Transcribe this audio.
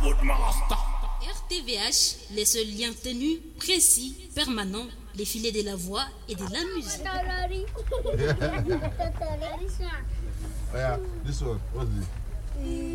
RTVH, les seuls liens tenus, précis, permanents, les filets de la voix et de la musique. Yeah, this one. What's this?